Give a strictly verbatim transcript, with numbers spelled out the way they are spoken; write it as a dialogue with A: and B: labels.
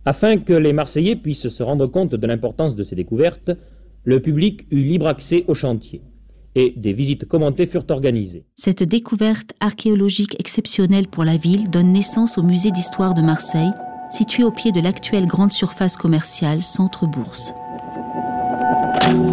A: Afin que les Marseillais puissent se rendre compte de l'importance de ces découvertes, le public eut libre accès au chantier et des visites commentées furent organisées.
B: Cette découverte archéologique exceptionnelle pour la ville donne naissance au musée d'histoire de Marseille, situé au pied de l'actuelle grande surface commerciale Centre Bourse.